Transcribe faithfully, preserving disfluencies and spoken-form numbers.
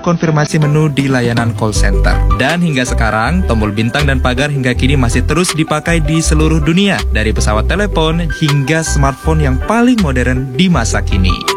konfirmasi menu di layanan call center. Dan hingga sekarang, tombol bintang dan pagar hingga kini masih terus dipakai di seluruh dunia, dari pesawat telepon hingga smartphone yang paling modern di masa kini.